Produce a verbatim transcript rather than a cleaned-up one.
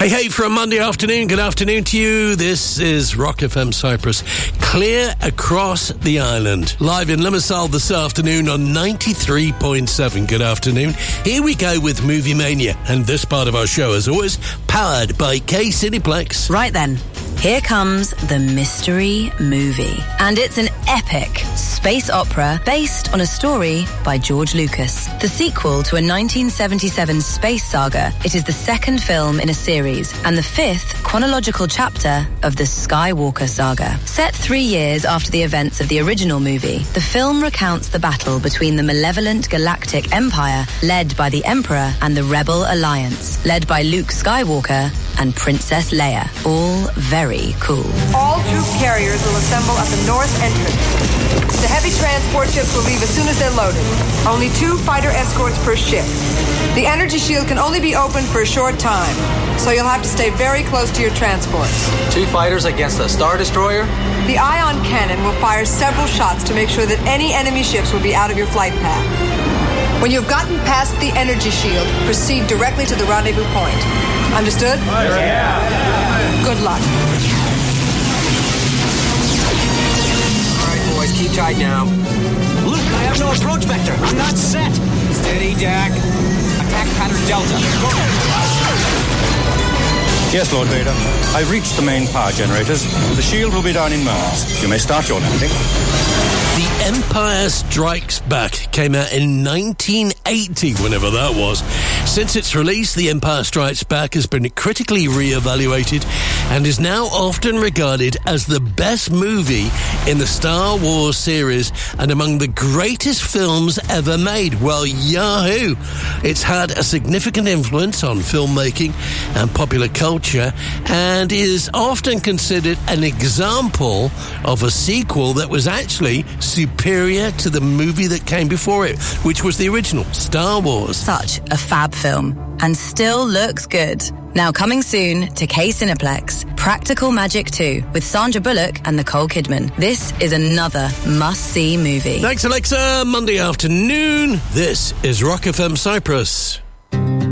Hey, hey, from Monday afternoon, good afternoon to you. This is Rock F M Cyprus, clear across the island. Live in Limassol this afternoon on ninety-three point seven. Good afternoon. Here we go with Movie Mania, and this part of our show, as always, powered by K Cineplex. Right then, here comes the Mystery Movie. And it's an epic space opera based on a story by George Lucas. The sequel to a nineteen seventy-seven space saga, it is the second film in a series and the fifth chronological chapter of the Skywalker saga. Set three years after the events of the original movie, the film recounts the battle between the malevolent Galactic Empire, led by the Emperor, and the Rebel Alliance, led by Luke Skywalker and Princess Leia. All very cool. All troop carriers will assemble at the north entrance. The heavy transport ships will leave as soon as they're loaded. Only two fighter escorts per ship. The energy shield can only be opened for a short time, so you'll have to stay very close to your transports. Two fighters against a Star Destroyer? The ion cannon will fire several shots to make sure that any enemy ships will be out of your flight path. When you've gotten past the energy shield, proceed directly to the rendezvous point. Understood? Yeah. Good luck. All right, boys, keep tight now. Luke, I have no approach vector. I'm not set. Steady, Jack. Attack pattern Delta. Go. Yes, Lord Vader. I've reached the main power generators. The shield will be down in moments. You may start your landing. The Empire Strikes Back came out in nineteen eighty, whenever that was. Since its release, The Empire Strikes Back has been critically re-evaluated and is now often regarded as the best movie in the Star Wars series and among the greatest films ever made. Well, yahoo! It's had a significant influence on filmmaking and popular culture and is often considered an example of a sequel that was actually superior to the movie that came before it, which was the original, Star Wars. Such a fab film, and still looks good. Now coming soon to K Cineplex, Practical Magic two, with Sandra Bullock and Nicole Kidman. This is another must-see movie. Thanks, Alexa. Monday afternoon, this is Rock F M Cyprus.